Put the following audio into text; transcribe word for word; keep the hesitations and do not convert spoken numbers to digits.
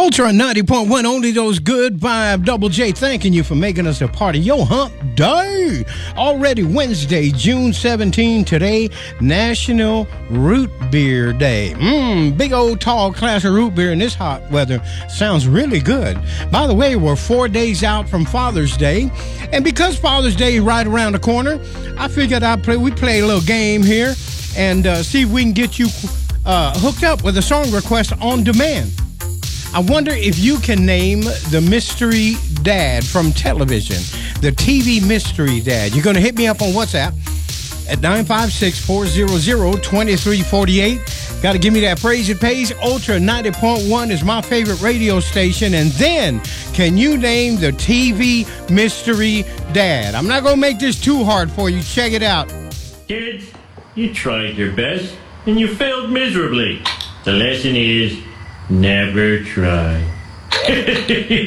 Ultra ninety point one, only those good vibe. Double J thanking you for making us a part of your hump day. Already Wednesday, June seventeenth, today, National Root Beer Day. Mmm, big old tall glass of root beer in this hot weather sounds really good. By the way, we're four days out from Father's Day. And because Father's Day is right around the corner, I figured I'd play, we play a little game here and uh, see if we can get you uh, hooked up with a song request on demand. I wonder if you can name the mystery dad from television, the T V mystery dad. You're going to hit me up on WhatsApp at nine five six, four hundred, two three four eight. Got to give me that praise it pays. Ultra ninety point one is my favorite radio station. And then, can you name the T V mystery dad? I'm not going to make this too hard for you. Check it out. Kids, you tried your best, and you failed miserably. The lesson is, never try.